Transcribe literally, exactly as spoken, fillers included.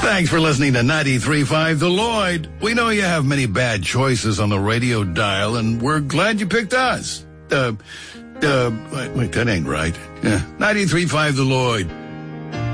Thanks for listening to ninety-three point five The Lloyd. We know you have many bad choices on the radio dial, and we're glad you picked us. Uh, uh, wait, wait that ain't right. Yeah, ninety-three point five The Lloyd.